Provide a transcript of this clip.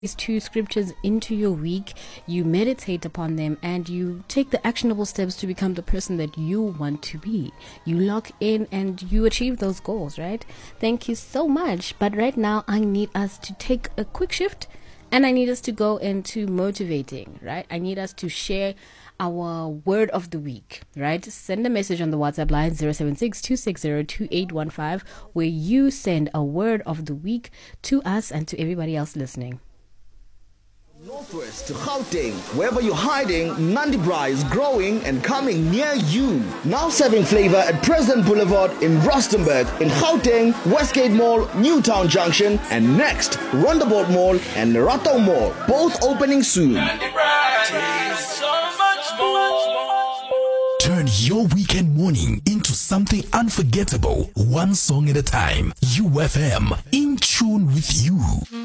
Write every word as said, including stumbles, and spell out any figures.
these two scriptures into your week, you meditate upon them, and you take the actionable steps to become the person that you want to be. You lock in and you achieve those goals, right? Thank you so much. But right now, I need us to take a quick shift, and I need us to go into motivating, right? I need us to share our word of the week, right? Send a message on the WhatsApp line zero seven six, two six zero, two eight one five where you send a word of the week to us and to everybody else listening. Northwest to Gauteng, wherever you're hiding, Nandi Bra is growing and coming near you. Now serving flavor at President Boulevard in Rustenburg, in Gauteng, Westgate Mall, Newtown Junction, and next, Rondeboort Mall and Lerato Mall, both opening soon. Turn your weekend morning into something unforgettable, one song at a time. U F M, in tune with you.